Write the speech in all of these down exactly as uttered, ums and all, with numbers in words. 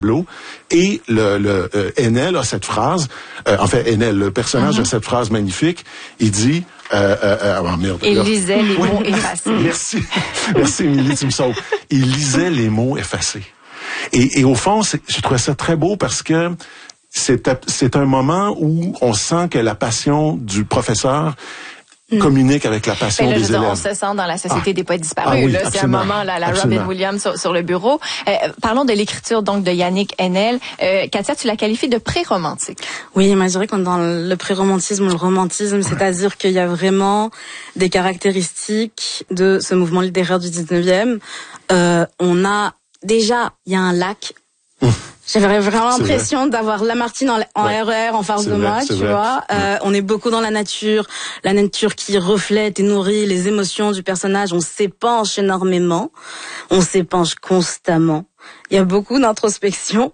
tableau. Et le, le euh, Enel a cette phrase, euh, en fait, Enel, le personnage mm-hmm. a cette phrase magnifique, il dit... Euh, euh, euh, oh merde, il là. lisait les oui. mots effacés. Merci. Merci, Émilie, tu me sauves. Il lisait les mots effacés. Et, et au fond, c'est, je trouvais ça très beau parce que c'est, c'est un moment où on sent que la passion du professeur communique avec la passion là, des je élèves. On se sent dans la Société ah. des poètes disparus. Ah oui, là, c'est un moment, là, la absolument. Robin Williams sur, sur le bureau. Euh, parlons de l'écriture donc de Yannick Enel. Euh, Katia, tu la qualifies de pré-romantique. Oui, moi je dirais qu'on est dans le pré-romantisme ou le romantisme, ouais. C'est-à-dire qu'il y a vraiment des caractéristiques de ce mouvement littéraire du dix-neuvième. Euh, on a déjà, il y a un lac. J'avais vraiment l'impression d'avoir Lamartine en, en ouais. R E R en face de vrai, moi, tu vrai. vois. Euh, ouais. On est beaucoup dans la nature, la nature qui reflète et nourrit les émotions du personnage. On s'épanche énormément, on s'épanche constamment. Il y a beaucoup d'introspection.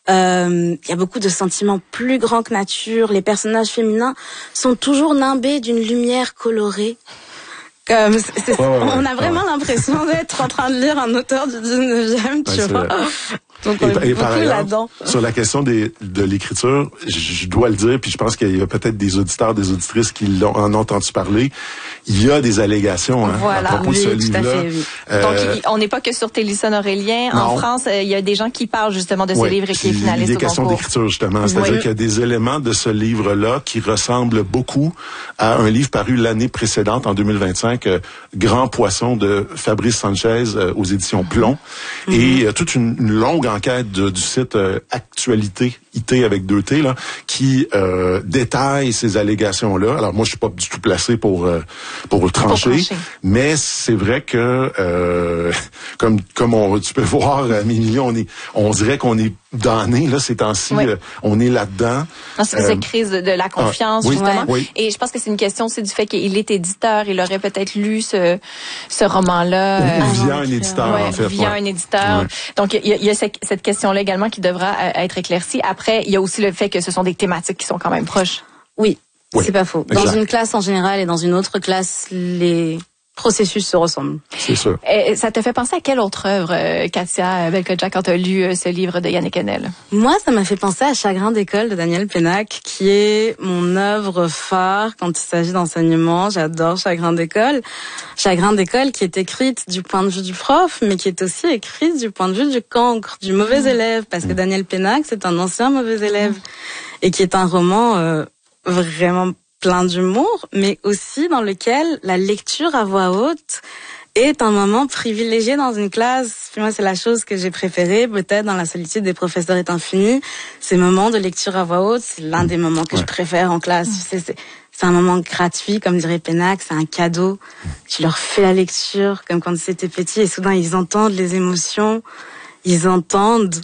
Euh, il y a beaucoup de sentiments plus grands que nature. Les personnages féminins sont toujours nimbés d'une lumière colorée. Comme c'est, c'est, ouais, ouais, on a vraiment ouais. l'impression d'être en train de lire un auteur du dix-neuvième, tu ouais, vois. Donc on et, est et beaucoup ailleurs, là-dedans. Sur la question des, de l'écriture, je, je dois le dire, puis je pense qu'il y a peut-être des auditeurs, des auditrices qui l'ont, en ont entendu parler. Il y a des allégations hein, voilà, oui, à propos de ce livre-là. Fait, oui. euh, Donc on n'est pas que sur Télison Aurélien. Non. En France, il y a des gens qui parlent justement de ce oui, livre et qui est finaliste au concours. Il y a des questions d'écriture justement, c'est-à-dire oui. qu'il y a des éléments de ce livre-là qui ressemblent beaucoup à un livre paru l'année précédente, en deux mille vingt-cinq, euh, Grand Poisson de Fabrice Sanchez euh, aux éditions Plomb, mm-hmm. et euh, toute une, une longue enquête de, du site euh, Actualité, I T avec deux T, là, qui euh, détaille ces allégations-là. Alors moi, je suis pas du tout placé pour euh, pour trancher, pour trancher, mais c'est vrai que euh, comme comme on, tu peux voir, Émilie, on est, on dirait qu'on est damné là ces temps-ci, oui. euh, on est là-dedans. Non, c'est euh, cette crise de la confiance ah, oui, justement. Oui. Et je pense que c'est une question aussi du fait qu'il est éditeur, il aurait peut-être lu ce ce roman-là ou, euh, via un éditeur ouais, en fait. Via ouais. un éditeur. Ouais. Donc il y a, il y a cette, cette question-là également qui devra euh, être éclaircie. Après, il y a aussi le fait que ce sont des thématiques qui sont quand même proches. Oui, oui. c'est pas faux. Exact. Dans une classe en général et dans une autre classe, les processus se ressemblent. C'est sûr. Et ça te fait penser à quelle autre œuvre, euh, Katia Belkhodja, quand tu as lu euh, ce livre de Yannick Enel? Moi, ça m'a fait penser à Chagrin d'école de Daniel Pénac, qui est mon œuvre phare quand il s'agit d'enseignement. J'adore Chagrin d'école. Chagrin d'école qui est écrite du point de vue du prof, mais qui est aussi écrite du point de vue du cancre, du mauvais mmh. élève, parce que Daniel Pénac, c'est un ancien mauvais élève, mmh. et qui est un roman euh, vraiment plein d'humour, mais aussi dans lequel la lecture à voix haute est un moment privilégié dans une classe. Puis moi, c'est la chose que j'ai préférée, peut-être dans La solitude des professeurs est infinie. Ces moments de lecture à voix haute, c'est l'un des moments que ouais. je préfère en classe. Tu sais, c'est, c'est un moment gratuit, comme dirait Pénac, c'est un cadeau. Tu leur fais la lecture, comme quand c'était petit, et soudain, ils entendent les émotions, ils entendent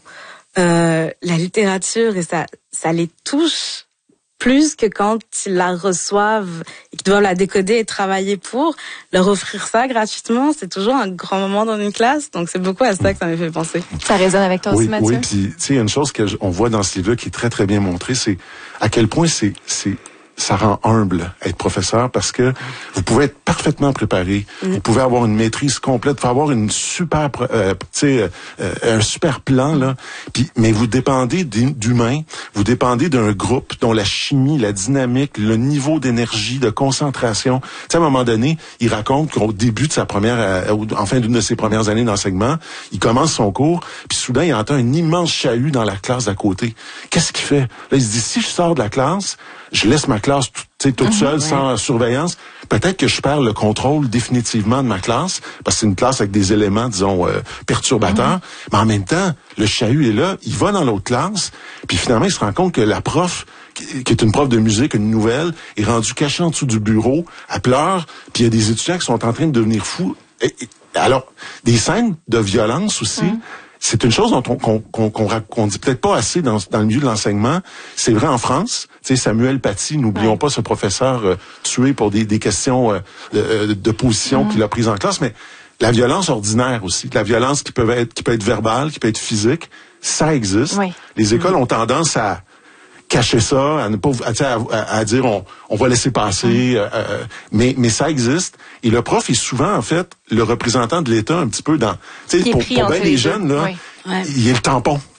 euh, la littérature, et ça, ça les touche plus que quand ils la reçoivent et qu'ils doivent la décoder et travailler pour. Leur offrir ça gratuitement, c'est toujours un grand moment dans une classe. Donc, c'est beaucoup à ça que ça m'a fait penser. Ça résonne avec toi oui, aussi, Mathieu? Oui, puis, tu sais, il y a une chose qu'on voit dans ce livre-là qui est très, très bien montrée, c'est à quel point c'est, c'est, ça rend humble être professeur parce que vous pouvez être parfaitement préparé, mmh. vous pouvez avoir une maîtrise complète, vous pouvez avoir une super, euh, tu sais, euh, un super plan là. Puis, mais vous dépendez d'humains, vous dépendez d'un groupe dont la chimie, la dynamique, le niveau d'énergie, de concentration. Tu sais, à un moment donné, il raconte qu'au début de sa première, euh, en fin d'une de ses premières années d'enseignement, il commence son cours, puis soudain il entend un immense chahut dans la classe d'à côté. Qu'est-ce qu'il fait? Là, il se dit si je sors de la classe, je laisse ma classe toute, toute seule, mmh, sans ouais. surveillance, peut-être que je perds le contrôle définitivement de ma classe, parce que c'est une classe avec des éléments, disons, euh, perturbateurs. Mmh. Mais en même temps, le chahut est là, il va dans l'autre classe, puis finalement, il se rend compte que la prof, qui, qui est une prof de musique, une nouvelle, est rendue cachée en dessous du bureau, elle pleure, puis il y a des étudiants qui sont en train de devenir fous. Et, et, alors, des scènes de violence aussi, mmh. c'est une chose dont on, qu'on, qu'on, qu'on, qu'on dit peut-être pas assez dans, dans le milieu de l'enseignement. C'est vrai en France. Tu sais, Samuel Paty, n'oublions ouais. pas ce professeur euh, tué pour des, des questions euh, de, de position mmh. qu'il a prises en classe, mais la violence ordinaire aussi, la violence qui peut être, qui peut être verbale, qui peut être physique, ça existe. Oui. Les écoles mmh. ont tendance à cacher ça, à ne pas, à, à, à dire on, on va laisser passer, mmh. euh, mais mais ça existe. Et le prof est souvent en fait le représentant de l'État un petit peu dans, tu sais, pour, pour bien les jeunes là, oui. ouais. il est le tampon.